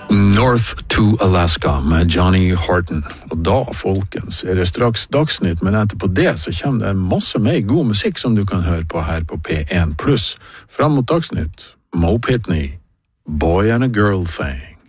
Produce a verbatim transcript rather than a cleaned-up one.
North to Alaska med Johnny Horton. Og da, folkens, er det straks Dagsnytt, men etterpå det så kommer det masse mer god musikk som du kan høre på her på P one pluss. Fram mot Dagsnytt, Mo Pitney, Boy and a Girl Thing.